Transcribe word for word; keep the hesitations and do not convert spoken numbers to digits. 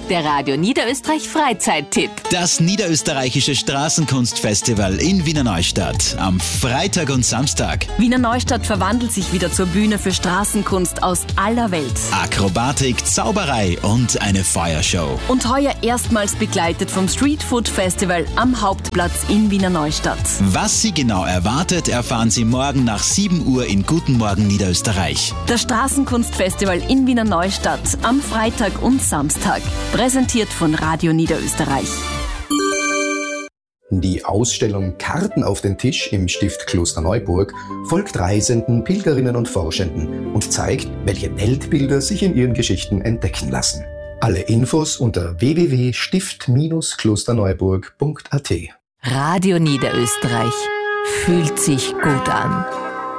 Der Radio Niederösterreich Freizeittipp. Das niederösterreichische Straßenkunstfestival in Wiener Neustadt am Freitag und Samstag. Wiener Neustadt verwandelt sich wieder zur Bühne für Straßenkunst aus aller Welt. Akrobatik, Zauberei und eine Feuershow. Und heuer erstmals begleitet vom Street Food Festival am Hauptplatz in Wiener Neustadt. Was Sie genau erwartet, erfahren Sie morgen nach sieben Uhr in Guten Morgen Niederösterreich. Das Straßenkunstfestival in Wiener Neustadt am Freitag und Samstag. Präsentiert von Radio Niederösterreich. Die Ausstellung Karten auf den Tisch im Stift Klosterneuburg folgt Reisenden, Pilgerinnen und Forschenden und zeigt, welche Weltbilder sich in ihren Geschichten entdecken lassen. Alle Infos unter w w w punkt stift klosterneuburg punkt a t. Radio Niederösterreich. Fühlt sich gut an.